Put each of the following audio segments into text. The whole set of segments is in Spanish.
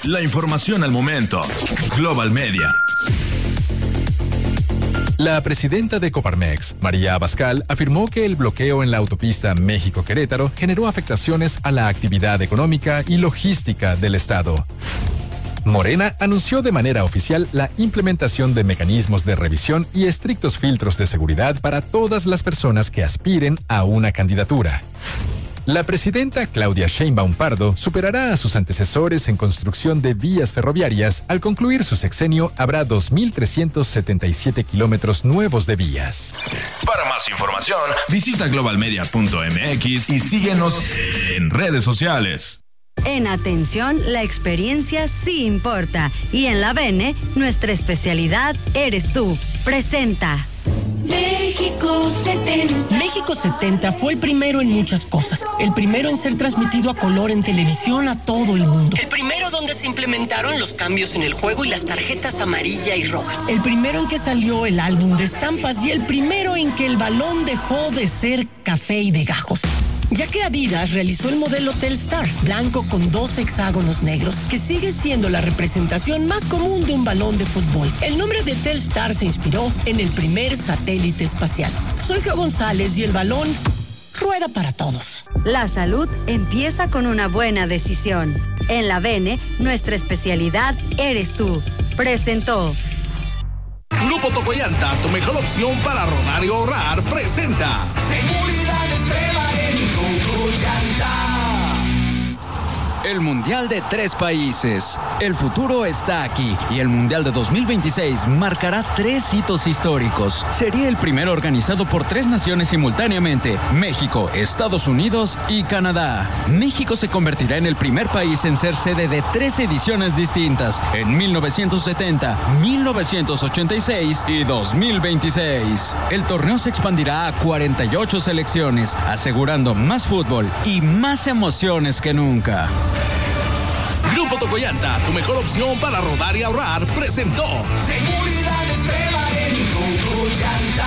La información al momento. Global Media. La presidenta de Coparmex, María Abascal, afirmó que el bloqueo en la autopista México-Querétaro generó afectaciones a la actividad económica y logística del Estado. Morena anunció de manera oficial la implementación de mecanismos de revisión y estrictos filtros de seguridad para todas las personas que aspiren a una candidatura. La presidenta Claudia Sheinbaum Pardo superará a sus antecesores en construcción de vías ferroviarias. Al concluir su sexenio, habrá 2,377 kilómetros nuevos de vías. Para más información, visita globalmedia.mx y síguenos en redes sociales. En atención, la experiencia sí importa. Y en la Bene, nuestra especialidad eres tú. Presenta. México 70. México 70 fue el primero en muchas cosas. El primero en ser transmitido a color en televisión a todo el mundo. El primero donde se implementaron los cambios en el juego y las tarjetas amarilla y roja. El primero en que salió el álbum de estampas y el primero en que el balón dejó de ser café y de gajos. Ya que Adidas realizó el modelo Telstar, blanco con 2 hexágonos negros, que sigue siendo la representación más común de un balón de fútbol. El nombre de Telstar se inspiró en el primer satélite espacial. Soy Geo González y el balón rueda para todos. La salud empieza con una buena decisión. En la Bene, nuestra especialidad eres tú. Presentó. Grupo Tocoyanta, tu mejor opción para rodar y ahorrar, presenta Seguridad Extrema en Tocoyanta. El Mundial de 3 países. El futuro está aquí y el Mundial de 2026 marcará 3 hitos históricos. Sería el primero organizado por 3 naciones simultáneamente: México, Estados Unidos y Canadá. México se convertirá en el primer país en ser sede de 3 ediciones distintas: en 1970, 1986 y 2026. El torneo se expandirá a 48 selecciones, asegurando más fútbol y más emociones que nunca. Grupo Tocoyanta, tu mejor opción para rodar y ahorrar, presentó Seguridad Extrema en Tocoyanta.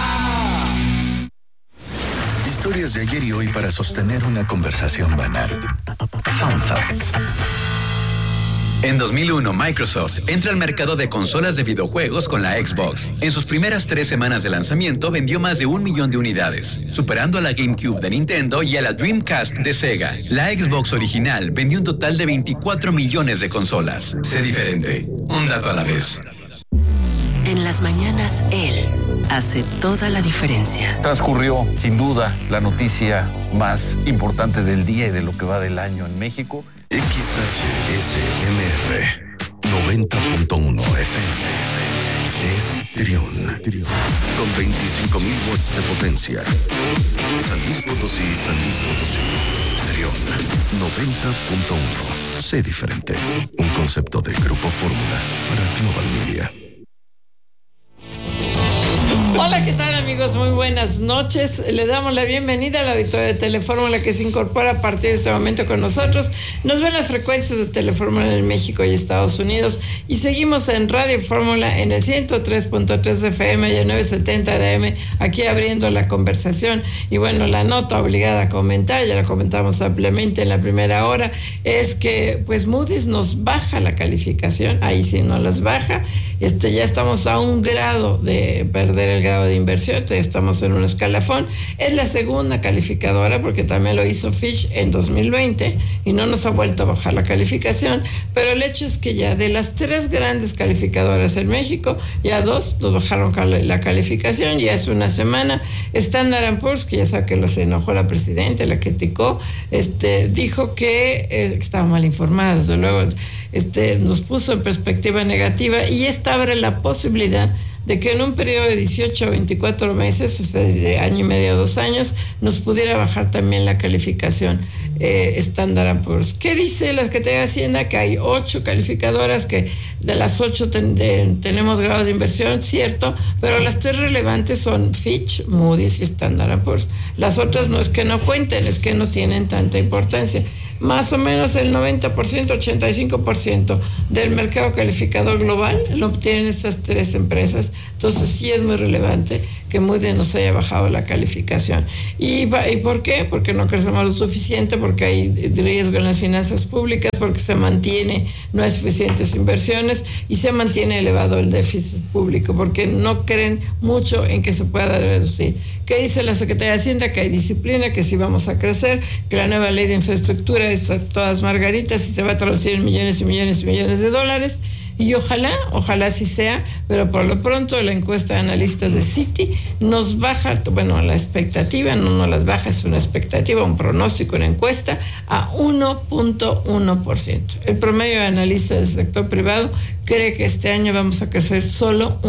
Historias de ayer y hoy para sostener una conversación banal. Fun Facts. En 2001, Microsoft entra al mercado de consolas de videojuegos con la Xbox. En sus primeras 3 semanas de lanzamiento vendió más de 1 millón de unidades, superando a la GameCube de Nintendo y a la Dreamcast de Sega. La Xbox original vendió un total de 24 millones de consolas. Sé diferente, un dato a la vez. En las mañanas, él hace toda la diferencia. Transcurrió, sin duda, la noticia más importante del día y de lo que va del año en México. XHSMR 90.1 FM es Trión, con 25,000 watts de potencia. San Luis Potosí, Trión 90.1. Sé diferente. Un concepto de Grupo Fórmula para Global Media. Hola, ¿qué tal, amigos? Muy buenas noches. Le damos la bienvenida a la auditoría de Telefórmula que se incorpora a partir de este momento con nosotros. Nos ven las frecuencias de Telefórmula en México y Estados Unidos y seguimos en Radio Fórmula en el 103.3 FM y el 970 de AM, aquí abriendo la conversación. Y bueno, la nota obligada a comentar, ya la comentamos ampliamente en la primera hora, es que pues Moody's nos baja la calificación, ahí sí nos las baja. Ya estamos a 1 grado de perder el grado de inversión, entonces estamos en un escalafón. Es la segunda calificadora, porque también lo hizo Fitch en 2020 y no nos ha vuelto a bajar la calificación, pero el hecho es que ya de las 3 grandes calificadoras en México, ya 2 nos bajaron la calificación, ya es una semana. Standard & Poor's, que ya sabe que los enojó la presidenta, la criticó, dijo que estaba mal informada, desde luego, nos puso en perspectiva negativa, y esta abre la posibilidad de que en un periodo de 18 a 24 meses, o sea, de año y medio a 2 años, nos pudiera bajar también la calificación Standard & Poor's. ¿Qué dice la Secretaría de Hacienda? Que hay 8 calificadoras, que de las 8 tenemos grados de inversión, cierto, pero las 3 relevantes son Fitch, Moody's y Standard & Poor's. Las otras no es que no cuenten, es que no tienen tanta importancia. Más o menos el 90%, 85% del mercado calificador global lo obtienen estas 3 empresas. Entonces sí es muy relevante que Moody's nos haya bajado la calificación. ¿Y por qué? Porque no crecemos lo suficiente, porque hay riesgo en las finanzas públicas, porque no hay suficientes inversiones y se mantiene elevado el déficit público, porque no creen mucho en que se pueda reducir. ¿Qué dice la Secretaría de Hacienda? Que hay disciplina, que sí vamos a crecer, que la nueva ley de infraestructura es a todas margaritas y se va a traducir en millones y millones y millones de dólares. Y ojalá sí sea, pero por lo pronto la encuesta de analistas de Citi nos baja, la expectativa, no las baja, es una expectativa, un pronóstico, una encuesta, a 1.1%. El promedio de analistas del sector privado cree que este año vamos a crecer solo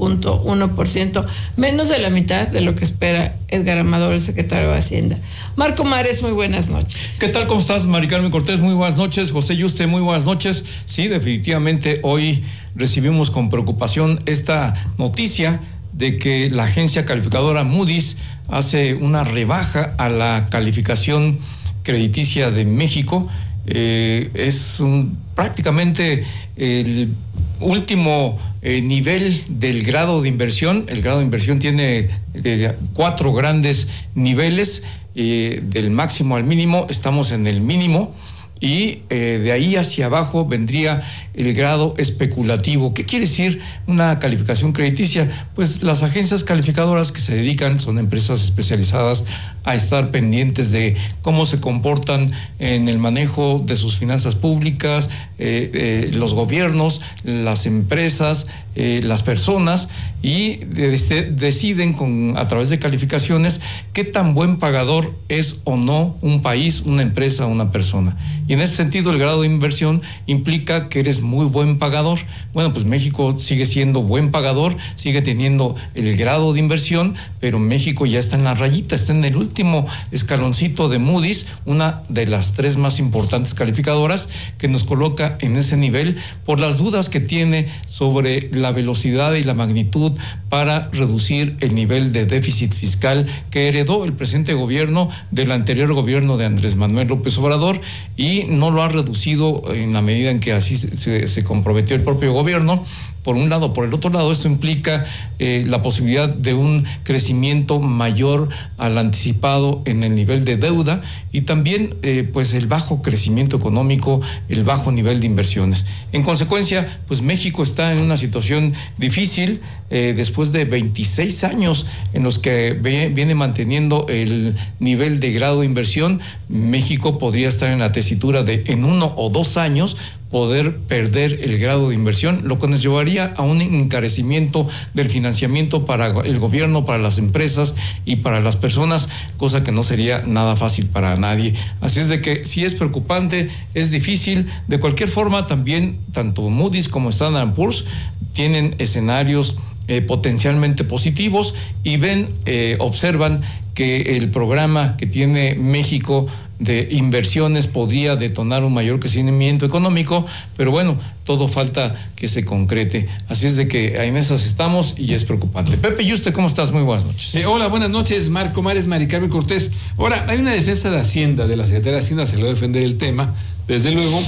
1.1%, menos de la mitad de lo que espera Edgar Amador, el secretario de Hacienda. Marco Mares, muy buenas noches. ¿Qué tal? ¿Cómo estás, Mari Carmen Cortés? Muy buenas noches. José Yuste, muy buenas noches. Sí, definitivamente hoy recibimos con preocupación esta noticia de que la agencia calificadora Moody's hace una rebaja a la calificación crediticia de México. Es prácticamente el último nivel del grado de inversión. El grado de inversión tiene 4 grandes niveles, del máximo al mínimo. Estamos en el mínimo. Y de ahí hacia abajo vendría el grado especulativo. ¿Qué quiere decir una calificación crediticia? Pues las agencias calificadoras que se dedican, son empresas especializadas a estar pendientes de cómo se comportan en el manejo de sus finanzas públicas, los gobiernos, las empresas, las personas, y deciden a través de calificaciones qué tan buen pagador es o no un país, una empresa, una persona. Y en ese sentido el grado de inversión implica que eres muy buen pagador. Bueno, pues México sigue siendo buen pagador, sigue teniendo el grado de inversión, pero México ya está en la rayita, está en el último escaloncito de Moody's, una de las 3 más importantes calificadoras, que nos coloca en ese nivel por las dudas que tiene sobre la velocidad y la magnitud para reducir el nivel de déficit fiscal que heredó el presente gobierno del anterior gobierno de Andrés Manuel López Obrador, y no lo ha reducido en la medida en que así se comprometió el propio gobierno. Por un lado. Por el otro lado, esto implica la posibilidad de un crecimiento mayor al anticipado en el nivel de deuda, y también pues el bajo crecimiento económico, el bajo nivel de inversiones. En consecuencia, pues México está en una situación difícil después de 26 años en los que viene manteniendo el nivel de grado de inversión. México podría estar en la tesitura de en 1 o 2 años poder perder el grado de inversión, lo que nos llevaría a un encarecimiento del financiamiento para el gobierno, para las empresas y para las personas, cosa que no sería nada fácil para nadie. Así es de que sí es preocupante, es difícil. De cualquier forma, también tanto Moody's como Standard & Poor's tienen escenarios potencialmente positivos y observan que el programa que tiene México de inversiones podría detonar un mayor crecimiento económico, pero bueno, todo falta que se concrete. Así es de que en esas estamos y es preocupante. Pepe Yuste, ¿cómo estás? Muy buenas noches. Hola, buenas noches, Marco Mares, Mari Carmen Cortés. Ahora, hay una defensa de Hacienda, de la Secretaría de Hacienda, se le va a defender el tema, desde luego,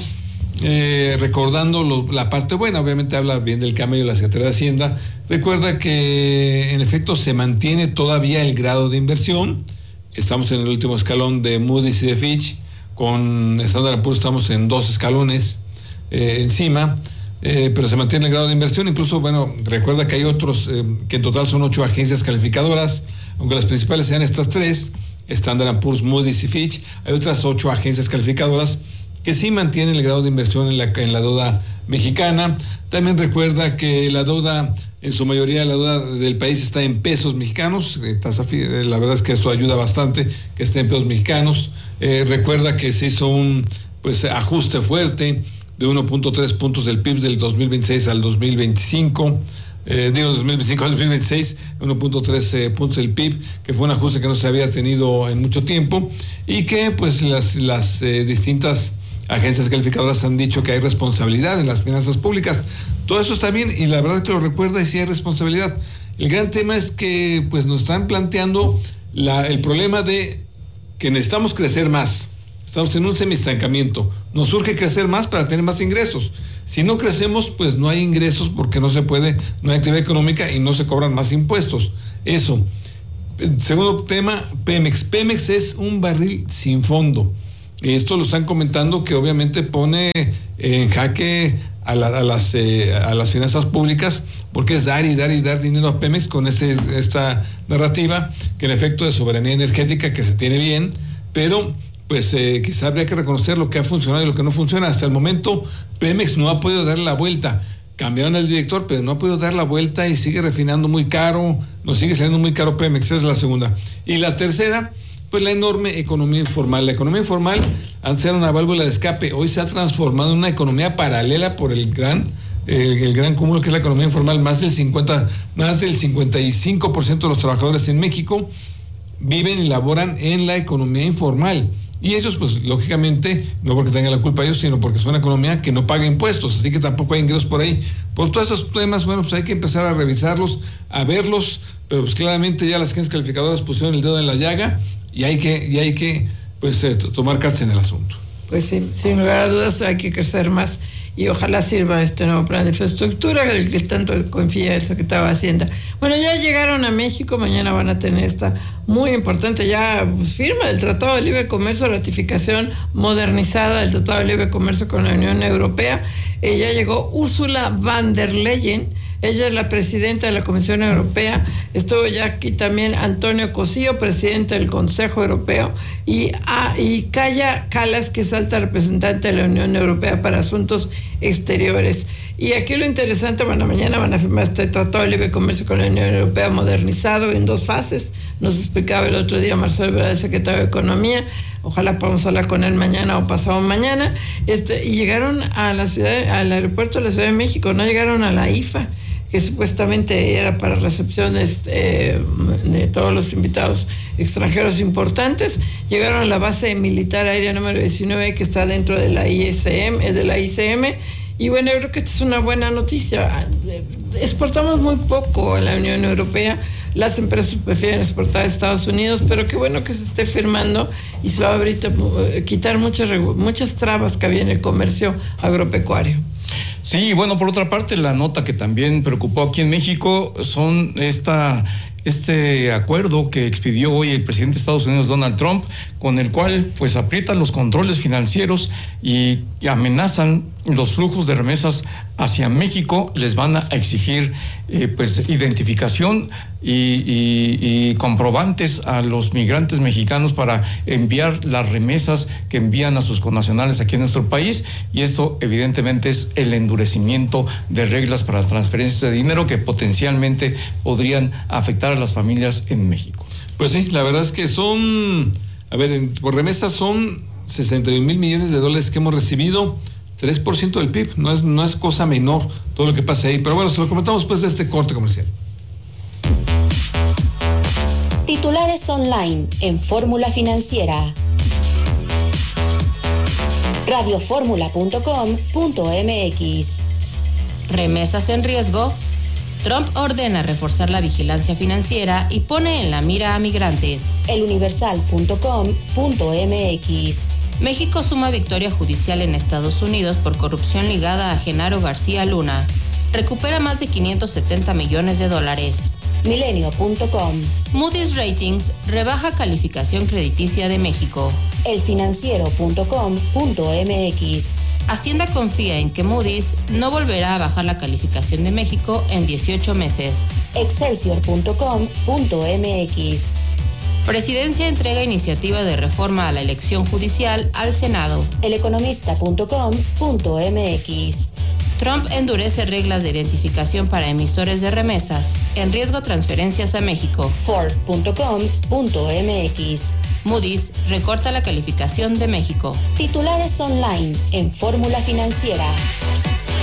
recordando la parte buena. Obviamente habla bien del camello de la Secretaría de Hacienda. Recuerda que en efecto se mantiene todavía el grado de inversión. Estamos en el último escalón de Moody's y de Fitch. Con Standard & Poor's estamos en 2 escalones encima, pero se mantiene el grado de inversión. Incluso, bueno, recuerda que hay otros, que en total son 8 agencias calificadoras, aunque las principales sean estas 3, Standard & Poor's, Moody's y Fitch. Hay otras 8 agencias calificadoras que sí mantienen el grado de inversión en la deuda mexicana. También recuerda que la deuda, en su mayoría la deuda del país está en pesos mexicanos. La verdad es que esto ayuda bastante, que esté en pesos mexicanos. Recuerda que se hizo un ajuste fuerte de 1.3 puntos del PIB del 2026 al 2025. 2025 al 2026, 1.3 puntos del PIB, que fue un ajuste que no se había tenido en mucho tiempo, y que pues las distintas agencias calificadoras han dicho que hay responsabilidad en las finanzas públicas. Todo eso está bien, y la verdad que lo recuerda, y sí hay responsabilidad. El gran tema es que pues nos están planteando el problema de que necesitamos crecer más. Estamos en un semiestancamiento. Nos urge crecer más para tener más ingresos. Si no crecemos, pues no hay ingresos porque no se puede, no hay actividad económica y no se cobran más impuestos. Eso. Segundo tema, Pemex. Pemex es un barril sin fondo. Esto lo están comentando que obviamente pone en jaque a las finanzas públicas, porque es dar y dar y dar dinero a Pemex con esta narrativa que en efecto de soberanía energética que se tiene bien, pero pues quizá habría que reconocer lo que ha funcionado y lo que no funciona. Hasta el momento Pemex no ha podido dar la vuelta. Cambiaron al director, pero no ha podido dar la vuelta y sigue refinando muy caro, nos sigue saliendo muy caro Pemex. Esa es la segunda. Y la tercera, pues la enorme economía informal. La economía informal, antes era una válvula de escape, hoy se ha transformado en una economía paralela por el gran cúmulo que es la economía informal. Más del 55% de los trabajadores en México viven y laboran en la economía informal. Y ellos, pues, lógicamente, no porque tengan la culpa ellos, sino porque es una economía que no paga impuestos, así que tampoco hay ingresos por ahí. Por todos esos temas, bueno, pues hay que empezar a revisarlos, a verlos, pero pues claramente ya las agencias calificadoras pusieron el dedo en la llaga y hay que pues, tomar cartas en el asunto. Pues sí, sin lugar a dudas hay que crecer más y ojalá sirva este nuevo plan de infraestructura del que tanto confía el secretario de Hacienda. Bueno, ya llegaron a México, mañana van a tener esta muy importante ya firma del Tratado de Libre Comercio, ratificación modernizada del Tratado de Libre Comercio con la Unión Europea. Ya llegó Ursula von der Leyen. Ella es la presidenta de la Comisión Europea. Estuvo ya aquí también Antonio Cosillo, presidente del Consejo Europeo, y Kaja Kallas, que es alta representante de la Unión Europea para Asuntos Exteriores. Y aquí lo interesante, bueno, mañana van a firmar este Tratado de Libre Comercio con la Unión Europea modernizado en 2 fases. Nos explicaba el otro día Marcelo Ebrard, secretario de Economía. Ojalá podamos hablar con él mañana o pasado mañana. Y llegaron a la ciudad, al aeropuerto de la Ciudad de México, no llegaron a la IFA, que supuestamente era para recepciones de todos los invitados extranjeros importantes. Llegaron a la base militar aérea número 19, que está dentro de la ICM, y bueno, yo creo que esta es una buena noticia. Exportamos muy poco a la Unión Europea, las empresas prefieren exportar a Estados Unidos, pero qué bueno que se esté firmando y se va a quitar muchas trabas que había en el comercio agropecuario. Sí, bueno, por otra parte, la nota que también preocupó aquí en México son este acuerdo que expidió hoy el presidente de Estados Unidos, Donald Trump, con el cual pues aprietan los controles financieros y amenazan los flujos de remesas hacia México. Les van a exigir pues identificación y comprobantes a los migrantes mexicanos para enviar las remesas que envían a sus connacionales aquí en nuestro país, y esto evidentemente es el endurecimiento de reglas para las transferencias de dinero que potencialmente podrían afectar a las familias en México. Pues sí, la verdad es que por remesas son 61 mil millones de dólares que hemos recibido, 3% del PIB, no es cosa menor todo lo que pasa ahí, pero bueno, se lo comentamos después de este corte comercial. Titulares online en Fórmula Financiera. radioformula.com.mx. Remesas en riesgo. Trump ordena reforzar la vigilancia financiera y pone en la mira a migrantes. eluniversal.com.mx. México suma victoria judicial en Estados Unidos por corrupción ligada a Genaro García Luna. Recupera más de 570 millones de dólares. Milenio.com. Moody's Ratings rebaja calificación crediticia de México. Elfinanciero.com.mx. Hacienda confía en que Moody's no volverá a bajar la calificación de México en 18 meses. Excelsior.com.mx. Presidencia entrega iniciativa de reforma a la elección judicial al Senado. Eleconomista.com.mx. Trump endurece reglas de identificación para emisores de remesas. En riesgo transferencias a México. Ford.com.mx. Moody's recorta la calificación de México. Titulares online en Fórmula Financiera.